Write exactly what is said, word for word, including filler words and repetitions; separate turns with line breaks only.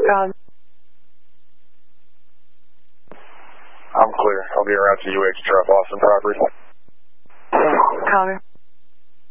Um,
I'm clear. I'll be around to U H drop Austin property.
Connor.